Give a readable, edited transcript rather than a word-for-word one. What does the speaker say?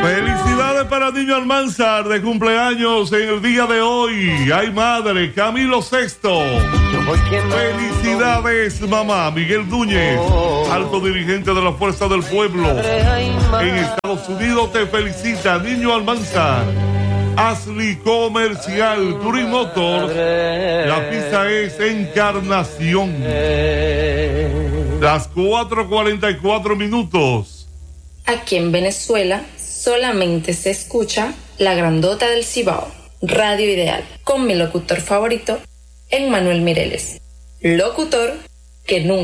Felicidades para Niño Almanzar de cumpleaños en el día de hoy. Ay, madre, Camilo Sexto. Felicidades, mamá. Miguel Núñez, alto dirigente de la Fuerza del Pueblo en Estados Unidos, te felicita. Niño Almanzar. Ashley Comercial, Turimotor. La pizza es Encarnación. Las 4:44. Aquí en Venezuela solamente se escucha La Grandota del Cibao, Radio Ideal, con mi locutor favorito, Emmanuel Mireles. Locutor que nunca